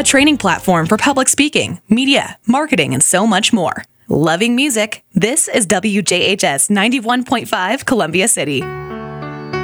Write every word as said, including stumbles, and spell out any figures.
a training platform for public speaking, media, marketing, and so much more. Loving music, this is W J H S ninety-one point five Columbia City.